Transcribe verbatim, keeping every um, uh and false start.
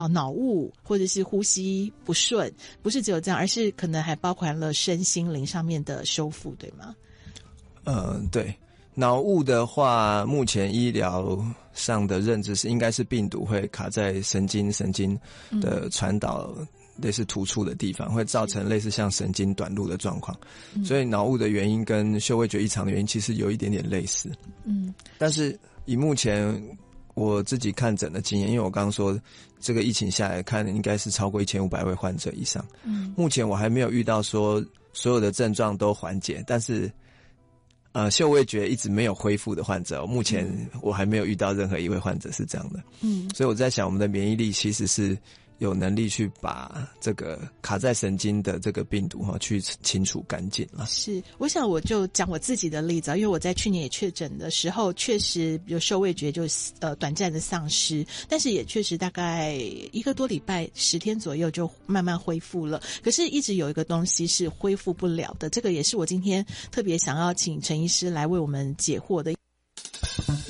脑雾或者是呼吸不顺，不是只有这样，而是可能还包含了身心灵上面的修复，对吗？ 呃，对，脑雾的话，目前医疗上的认知是应该是病毒会卡在神经神经的传导类似突触的地方，会造成类似像神经短路的状况，所以脑雾的原因跟嗅味觉异常的原因其实有一点点类似。嗯，但是以目前我自己看诊的经验，因为我刚刚说这个疫情下来看应该是超过一千五百位患者以上，嗯，目前我还没有遇到说所有的症状都缓解，但是呃，嗅味觉一直没有恢复的患者，目前我还没有遇到任何一位患者是这样的。嗯，所以我在想，我们的免疫力其实是有能力去把这个卡在神经的这个病毒哈去清除干净了。 是，我想我就讲我自己的例子，因为我在去年也确诊的时候，确实有嗅味觉就呃短暂的丧失，但是也确实大概一个多礼拜十天左右就慢慢恢复了。可是一直有一个东西是恢复不了的，这个也是我今天特别想要请陈医师来为我们解惑的。